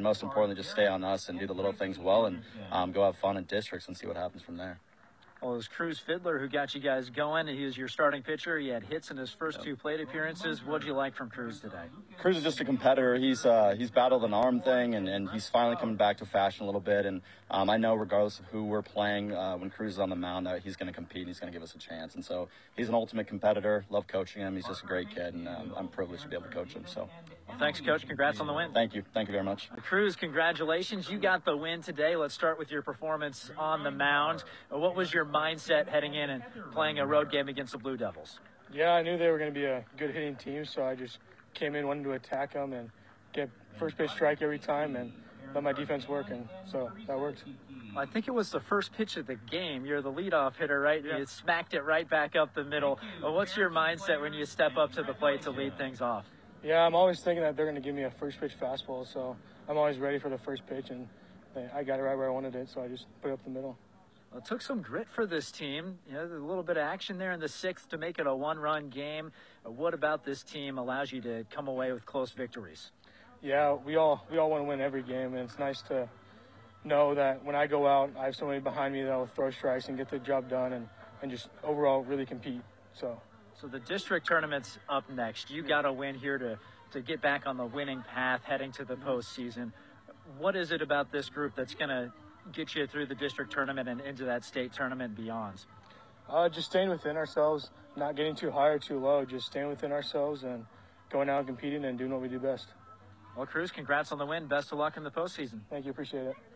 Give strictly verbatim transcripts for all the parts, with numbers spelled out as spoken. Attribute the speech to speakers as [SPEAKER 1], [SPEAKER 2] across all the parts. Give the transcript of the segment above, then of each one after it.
[SPEAKER 1] most importantly, just stay on us and do the little things well and um, go have fun in districts and see what happens from there.
[SPEAKER 2] Well, it was Cruz Fiddler who got you guys going. He was your starting pitcher. He had hits in his first two plate appearances. What did you like from Cruz today?
[SPEAKER 1] Cruz is just a competitor. He's uh, he's battled an arm thing, and, and he's finally coming back to fashion a little bit. And um, I know regardless of who we're playing, uh, when Cruz is on the mound, uh, he's going to compete and he's going to give us a chance. And so he's an ultimate competitor. Love coaching him. He's just a great kid, and um, I'm privileged to be able to coach him. So.
[SPEAKER 2] Well, thanks, Coach. Congrats on the win.
[SPEAKER 1] Thank you. Thank you very much.
[SPEAKER 2] Cruz, congratulations. You got the win today. Let's start with your performance on the mound. What was your mindset heading in and playing a road game against the Blue Devils?
[SPEAKER 3] Yeah, I knew they were going to be a good hitting team, so I just came in, wanted to attack them and get first pitch strike every time and let my defense work, and so that worked.
[SPEAKER 2] I think it was the first pitch of the game. You're the leadoff hitter, right? Yeah. You smacked it right back up the middle. Well, what's your mindset when you step up to the plate to lead things off?
[SPEAKER 3] Yeah, I'm always thinking that they're going to give me a first pitch fastball, so I'm always ready for the first pitch, and I got it right where I wanted it, so I just put it up the middle.
[SPEAKER 2] Well, it took some grit for this team. You know, there's a little bit of action there in the sixth to make it a one-run game. What about this team allows you to come away with close victories?
[SPEAKER 3] Yeah, we all we all want to win every game, and it's nice to know that when I go out, I have somebody behind me that will throw strikes and get the job done, and, and just overall really compete. So.
[SPEAKER 2] So the district tournament's up next. You got to win here to, to get back on the winning path heading to the postseason. What is it about this group that's going to get you through the district tournament and into that state tournament and beyond?
[SPEAKER 3] Uh, just staying within ourselves, not getting too high or too low, just staying within ourselves and going out and competing and doing what we do best.
[SPEAKER 2] Well, Cruz, congrats on the win. Best of luck in the postseason.
[SPEAKER 3] Thank you. Appreciate it.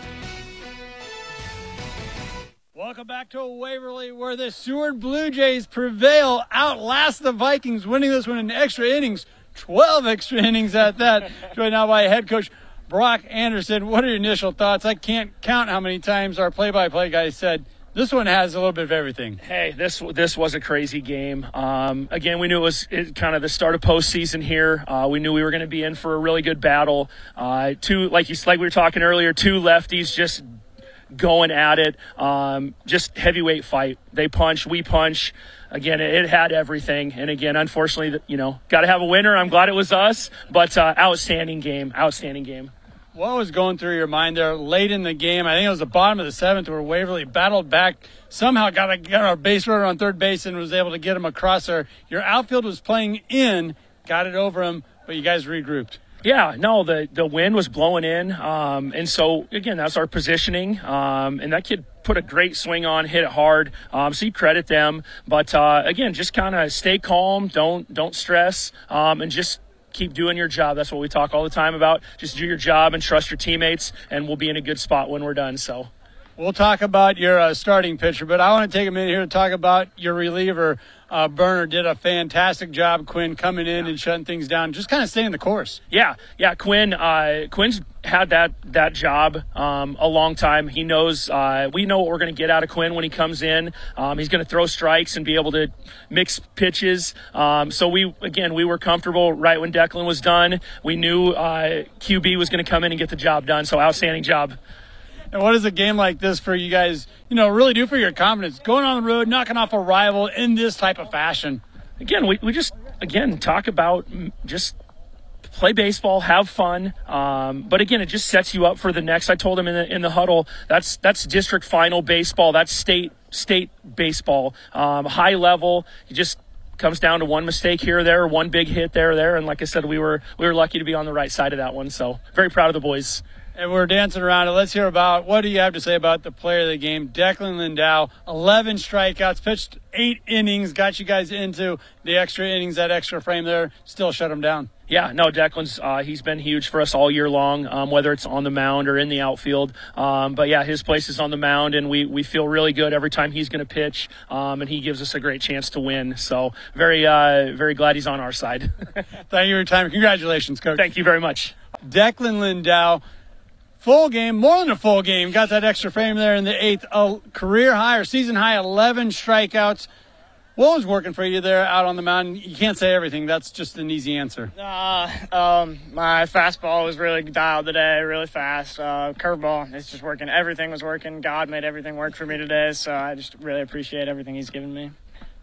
[SPEAKER 4] Welcome back to Waverly, where the Seward Blue Jays prevail, outlast the Vikings, winning this one in extra innings, twelve extra innings at that. Joined now by head coach Brock Anderson. What are your initial thoughts? I can't count how many times our play-by-play guy said this one has a little bit of everything.
[SPEAKER 5] Hey, this this was a crazy game. Um, again, we knew it was it, kind of the start of postseason here. Uh, we knew we were going to be in for a really good battle. Uh, two, like you, like we were talking earlier, two lefties just going at it. Um, just heavyweight fight. They punch, we punch. Again, it, it had everything. And again, unfortunately, you know, got to have a winner. I'm glad it was us. But uh, outstanding game. Outstanding game.
[SPEAKER 4] What was going through your mind there late in the game? I think it was the bottom of the seventh where Waverly battled back, somehow got a, got a base runner on third base and was able to get him across there. Your outfield was playing in, got it over him, but you guys regrouped.
[SPEAKER 5] Yeah, no, the, the wind was blowing in. Um, and so, again, that's our positioning. Um, and that kid put a great swing on, hit it hard. Um, so you credit them. But, uh, again, just kind of stay calm. Don't, don't stress. Um, and just keep doing your job. That's what we talk all the time about. Just do your job and trust your teammates, and we'll be in a good spot when we're done. So
[SPEAKER 4] we'll talk about your uh, starting pitcher, but I want to take a minute here to talk about your reliever. Uh, Burner did a fantastic job, Quinn, coming in and shutting things down, just kind of staying the course.
[SPEAKER 5] Yeah, yeah, Quinn. Uh, Quinn's had that that job um, a long time. He knows. Uh, we know what we're going to get out of Quinn when he comes in. Um, he's going to throw strikes and be able to mix pitches. Um, so we, again, we were comfortable right when Declan was done. We knew uh, Q B was going to come in and get the job done. So outstanding job.
[SPEAKER 4] And what does a game like this for you guys, you know, really do for your confidence? Going on the road, knocking off a rival in this type of fashion.
[SPEAKER 5] Again, we, we just, again, talk about just play baseball, have fun. Um, but again, it just sets you up for the next. I told him in the, in the huddle, that's, that's district final baseball. That's state, state baseball, um, high level. You just comes down to one mistake here or there, one big hit there or there. And like I said, we were, we were lucky to be on the right side of that one. So very proud of the boys.
[SPEAKER 4] And we're dancing around it. Let's hear about, what do you have to say about the player of the game, Declan Lindau? eleven strikeouts, pitched eight innings, got you guys into the extra innings, that extra frame there, still shut him down.
[SPEAKER 5] Yeah, no, Declan's, uh, he's been huge for us all year long, um, whether it's on the mound or in the outfield. Um, but yeah, his place is on the mound, and we, we feel really good every time he's going to pitch, um, and he gives us a great chance to win. So very, uh, very glad he's on our side.
[SPEAKER 4] Thank you for your time. Congratulations, Coach.
[SPEAKER 5] Thank you very much.
[SPEAKER 4] Declan Lindau. Full game, more than a full game. Got that extra frame there in the eighth. A career high or season high, eleven strikeouts. What was working for you there out on the mound? You can't say everything. That's just an easy answer.
[SPEAKER 6] Uh, um, my fastball was really dialed today, really fast. Uh, curveball, it's just working. Everything was working. God made everything work for me today, so I just really appreciate everything he's given me.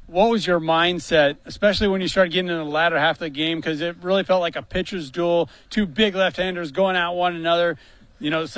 [SPEAKER 4] what was your mindset, especially when you started getting in the latter half of the game? Because it really felt like a pitcher's duel, two big left-handers going at one another. You know,